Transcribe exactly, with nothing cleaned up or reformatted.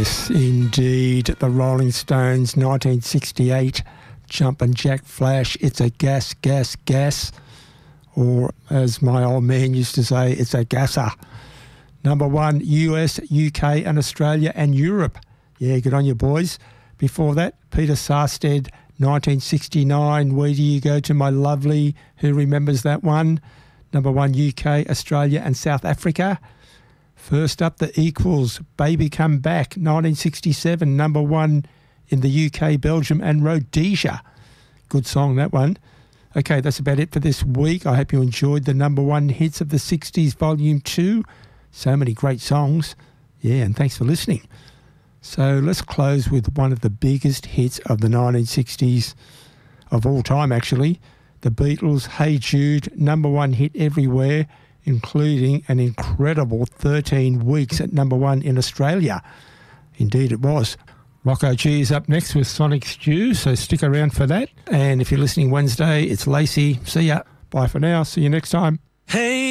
Yes, indeed. The Rolling Stones, nineteen sixty-eight, Jumpin' Jack Flash, It's a Gas, Gas, Gas. Or, as my old man used to say, it's a gasser. Number one, U S, U K and Australia and Europe. Yeah, good on you, boys. Before that, Peter Sarstedt, nineteen sixty-nine, Where Do You Go To My Lovely? Who remembers that one? Number one, U K, Australia and South Africa. First up, The Equals, Baby Come Back, nineteen sixty-seven, number one in the U K, Belgium and Rhodesia. Good song, that one. Okay, that's about it for this week. I hope you enjoyed the number one hits of the sixties, Volume two. So many great songs. Yeah, and thanks for listening. So let's close with one of the biggest hits of the nineteen sixties, of all time actually. The Beatles' Hey Jude, number one hit everywhere, including an incredible thirteen weeks at number one in Australia. Indeed it was. Rocco G is up next with Sonic Stew, so stick around for that. And if you're listening Wednesday, it's Lacey. See ya. Bye for now. See you next time. Hey.